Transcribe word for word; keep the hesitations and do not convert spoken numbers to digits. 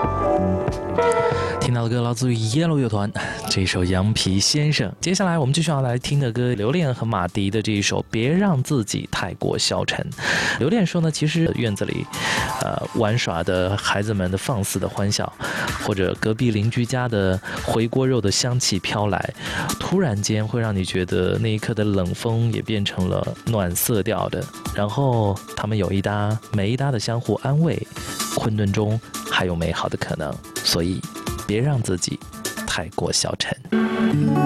听到的歌来自于 Yellow 乐团，这一首《羊皮先生》。接下来我们继续要来听的歌，刘恋和马迪的这一首《别让自己太过消沉》。刘恋说呢，其实院子里，呃，玩耍的孩子们的放肆的欢笑，或者隔壁邻居家的回锅肉的香气飘来，突然间会让你觉得那一刻的冷风也变成了暖色调的，然后他们有一搭没一搭的相互安慰，混沌中还有美好的可能，所以别让自己太过消沉。